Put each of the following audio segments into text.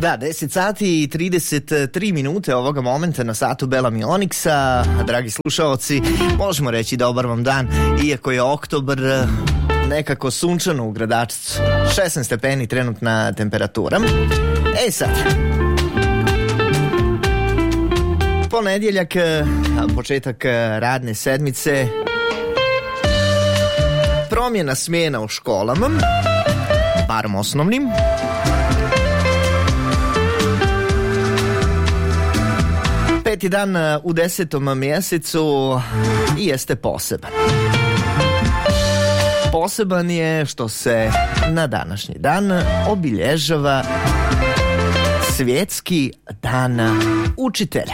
Da, 10 sati i 33 minute ovoga momenta na satu Bela Mioniksa. Dragi slušaoci, možemo reći dobar vam dan, iako je oktobar, nekako sunčano u Gradačcu. 16 stepeni trenutna temperatura. Sad, ponedjeljak, početak radne sedmice, promjena smjena u školama, barem osnovnim. Peti dan u 10. mjesecu i jeste poseban. Poseban je što se na današnji dan obilježava Svjetski dan učitelja.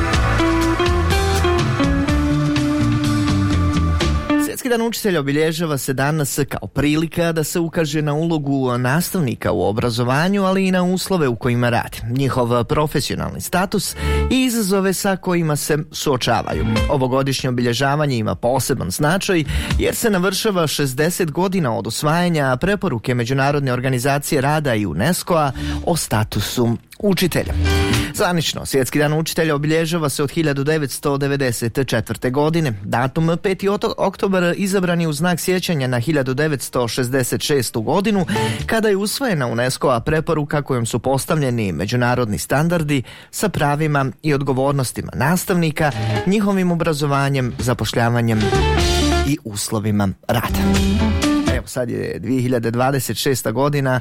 Svjetski dan učitelja obilježava se danas kao prilika da se ukaže na ulogu nastavnika u obrazovanju, ali i na uslove u kojima radi, njihov profesionalni status i izazove sa kojima se suočavaju. Ovogodišnje obilježavanje ima poseban značaj jer se navršava 60 godina od usvajanja preporuke Međunarodne organizacije rada i UNESCO-a o statusu učitelja. Zvanično, Svjetski dan učitelja obilježava se od 1994. godine. Datum 5. oktobar izabran je u znak sjećanja na 1966. godinu, kada je usvojena UNESCO-a preporuka kojom su postavljeni međunarodni standardi sa pravima i odgovornostima nastavnika, njihovim obrazovanjem, zapošljavanjem i uslovima rada. Evo, sad je 2026. godina.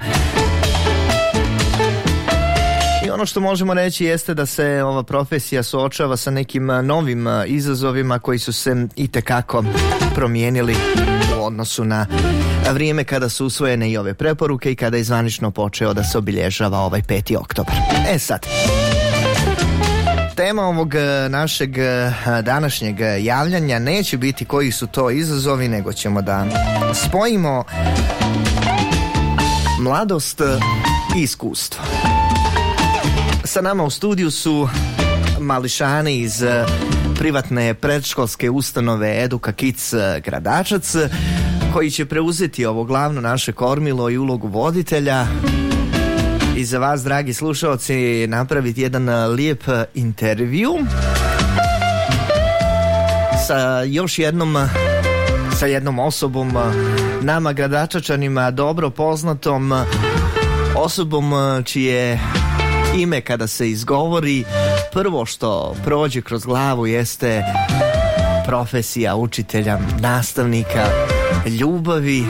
I ono što možemo reći jeste da se ova profesija suočava sa nekim novim izazovima koji su se itekako promijenili u odnosu na vrijeme kada su usvojene i ove preporuke i kada je zvanično počeo da se obilježava ovaj 5. oktobar. Sad, tema ovog našeg današnjeg javljanja neće biti koji su to izazovi, nego ćemo da spojimo mladost i iskustvo. Sa nama u studiju su mališani iz privatne predškolske ustanove Eduka Kids Gradačac, koji će preuzeti ovo glavno naše kormilo i ulogu voditelja i za vas, dragi slušalci, napraviti jedan lijep intervju sa jednom osobom, nama Gradačačanima dobro poznatom osobom čije ime kada se izgovori, prvo što prođe kroz glavu jeste profesija učitelja, nastavnika, ljubavi.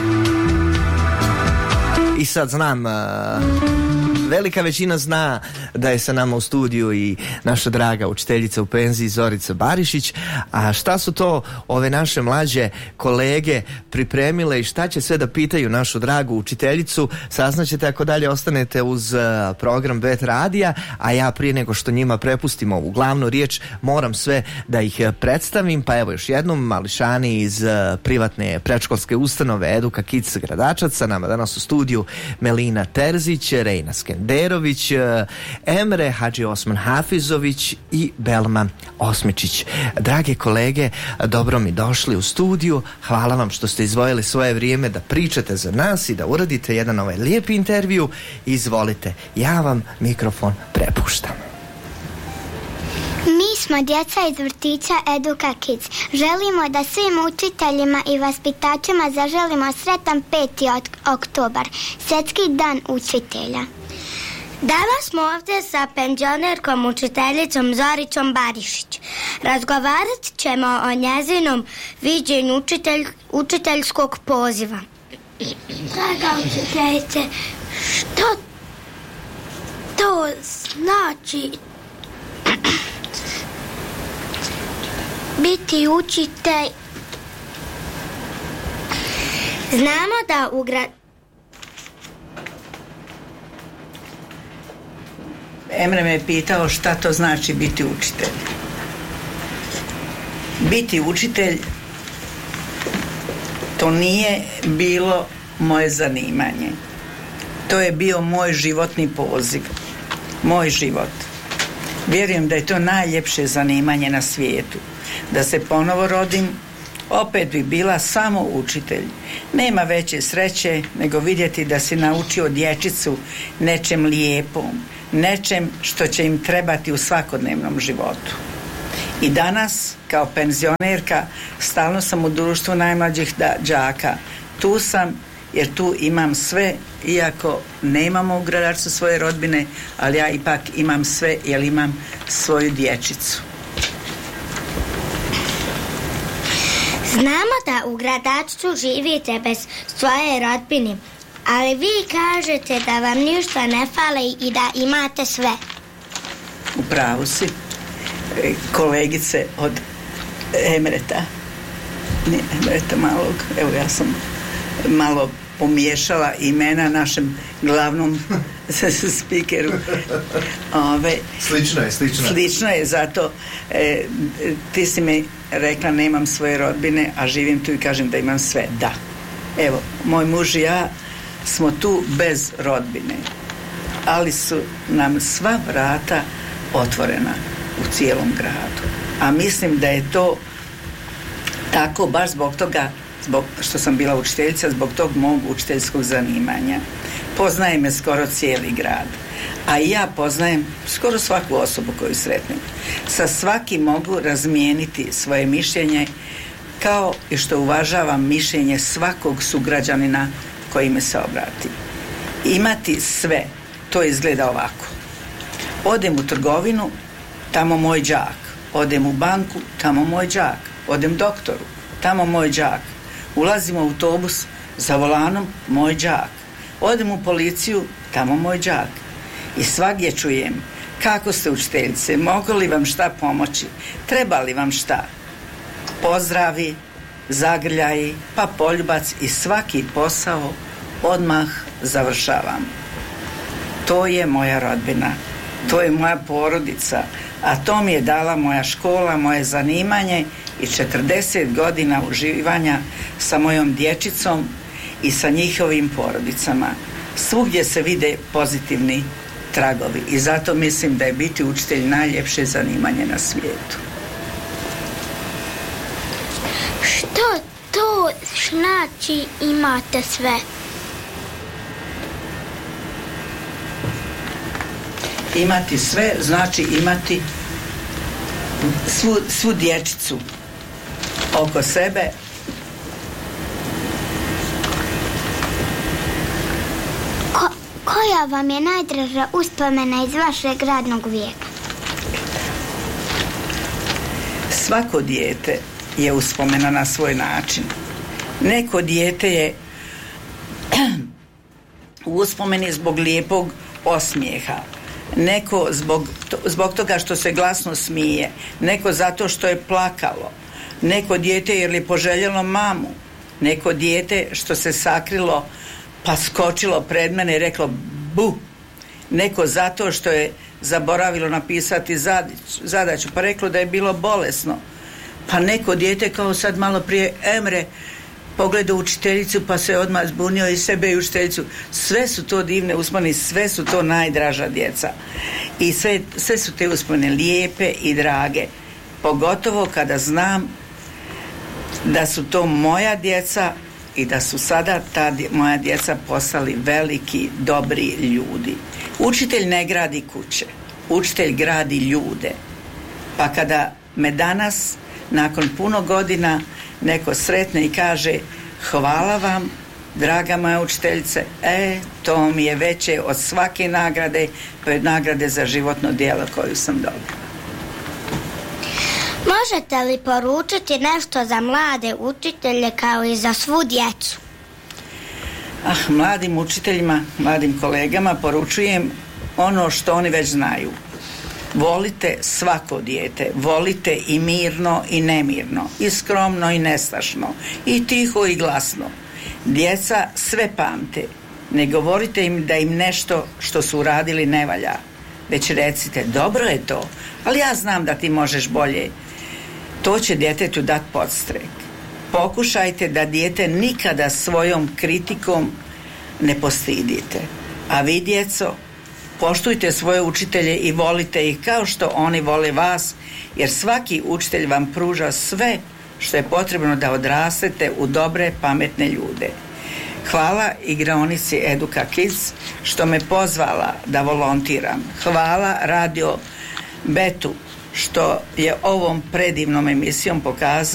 I sad znam, velika većina zna da je sa nama u studiju i naša draga učiteljica u penziji Zorica Barišić, a šta su to ove naše mlađe kolege pripremile i šta će sve da pitaju našu dragu učiteljicu, saznaćete ako dalje ostanete uz program Bet Radija, a ja prije nego što njima prepustimo ovu glavnu riječ moram sve da ih predstavim, pa evo još jednom, mališani iz privatne predškolske ustanove Eduka Kids Gradačac, sa nama danas u studiju Melina Terzić, Rejna Skenderović, Emre Hadži Osman Hafizović i Belma Osmičić. Drage kolege, dobro mi došli u studiju. Hvala vam što ste izdvojili svoje vrijeme da pričate za nas i da uradite jedan ovaj lijep intervju. Izvolite, ja vam mikrofon prepuštam. Mi smo djeca iz vrtića Eduka Kids. Želimo da svim učiteljima i vaspitačima zaželimo sretan 5. oktobar, Svjetski dan učitelja. Danas smo ovdje sa penzionerkom učiteljicom Zoricom Barišić. Razgovarat ćemo o njezinom viđenju učiteljskog poziva. Draga učiteljice, što to znači biti učitelj? Znamo da Emre me je pitao šta to znači biti učitelj. Biti učitelj, to nije bilo moje zanimanje. To je bio moj životni poziv. Moj život. Vjerujem da je to najljepše zanimanje na svijetu. Da se ponovo rodim, opet bi bila samo učitelj. Nema veće sreće nego vidjeti da si naučio dječicu nečem lijepom, nečem što će im trebati u svakodnevnom životu. I danas, kao penzionerka, stalno sam u društvu najmlađih đaka. Tu sam jer tu imam sve, iako nemamo u Gradačcu svoje rodbine, ali ja ipak imam sve jer imam svoju dječicu. Znamo da u Gradačcu živite bez svoje rodbine, ali vi kažete da vam ništa ne fali i da imate sve. U pravu si, kolegice od Emreta malog, evo ja sam malo pomiješala imena našem glavnom spikeru. Slično je, zato ti si mi rekla nemam svoje rodbine, a živim tu i kažem da imam sve. Da, evo, moj muž i ja smo tu bez rodbine, ali su nam sva vrata otvorena u cijelom gradu, a mislim da je to tako baš zbog toga, zbog što sam bila učiteljica, zbog tog mog učiteljskog zanimanja. Poznaje me skoro cijeli grad, a i ja poznajem skoro svaku osobu koju sretnem. Sa svakim mogu razmijeniti svoje mišljenje, kao i što uvažavam mišljenje svakog sugrađanina koji me se obrati. Imati sve, to izgleda ovako. Odem u trgovinu, tamo moj đak. Odem u banku, tamo moj đak. Odem doktoru, tamo moj đak. Ulazim u autobus, za volanom moj đak. Odem u policiju, tamo moj đak. I svagdje čujem: kako ste učiteljice, mogu li vam šta pomoći, treba li vam šta? Pozdravi, zagrljaji, pa poljubac i svaki posao odmah završavam. To je moja rodbina, to je moja porodica, a to mi je dala moja škola, moje zanimanje i 40 godina uživanja sa mojom dječicom i sa njihovim porodicama. Svugdje se vide pozitivni tragovi i zato mislim da je biti učitelj najljepše zanimanje na svijetu. Što to znači imate sve? Imati sve znači imati svu dječicu oko sebe. Koja vam je najdraža uspomena iz vašeg radnog vijeka? Svako dijete je uspomena na svoj način. Neko dijete je u uspomeni zbog lijepog osmijeha, neko zbog toga što se glasno smije, neko zato što je plakalo, neko dijete jer je poželjelo mamu, neko dijete što se sakrilo pa skočilo pred mene i reklo bu, neko zato što je zaboravilo napisati zadaću pa reklo da je bilo bolesno, pa neko dijete kao sad malo prije Emre pogledao učiteljicu pa se odmah zbunio i sebe i učiteljicu. Sve su to divne uspomene, sve su to najdraža djeca i sve su te uspomene lijepe i drage, pogotovo kada znam da su to moja djeca i da su sada ta moja djeca postali veliki, dobri ljudi. Učitelj ne gradi kuće, učitelj gradi ljude. Pa kada me danas, nakon puno godina, neko sretne i kaže hvala vam, draga moja učiteljice, to mi je veće od svake nagrade, pa je nagrade za životno djelo koju sam dobila. Možete li poručiti nešto za mlade učitelje kao i za svu djecu? Mladim učiteljima, mladim kolegama poručujem ono što oni već znaju. Volite svako dijete, volite i mirno i nemirno, i skromno i nestašno, i tiho i glasno. Djeca sve pamte, ne govorite im da im nešto što su uradili ne valja, već recite dobro je to, ali ja znam da ti možeš bolje. To će djetetu dati podstrek. Pokušajte da dijete nikada svojom kritikom ne postidite. A vi, djeco, poštujte svoje učitelje i volite ih kao što oni vole vas, jer svaki učitelj vam pruža sve što je potrebno da odrastete u dobre, pametne ljude. Hvala igraonici Eduka Kids što me pozvala da volontiram. Hvala Radio Betu što je ovom predivnom emisijom pokazao